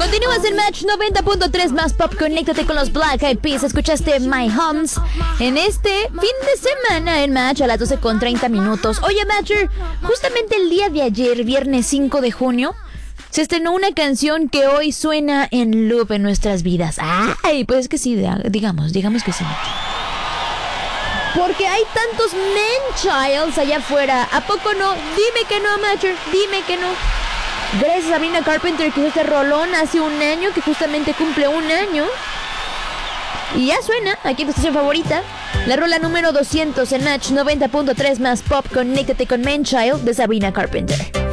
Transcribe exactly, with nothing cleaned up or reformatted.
Continúas en Match noventa punto tres más pop. Conéctate con los Black Eyed Peas. Escuchaste My Homes en este fin de semana en Match a las doce con treinta minutos. Oye, Matcher, justamente el día de ayer, viernes cinco de junio, se estrenó una canción que hoy suena en loop en nuestras vidas. Ay, pues es que sí, digamos, digamos que sí. Porque hay tantos man-childs allá afuera. ¿A poco no? Dime que no, Matcher, dime que no. Gracias a Sabrina Carpenter que hizo este rolón hace un año, que justamente cumple un año. Y ya suena aquí en tu estación favorita. La rola número doscientos en Match noventa punto tres más pop. Conéctate con Man Child de Sabrina Carpenter.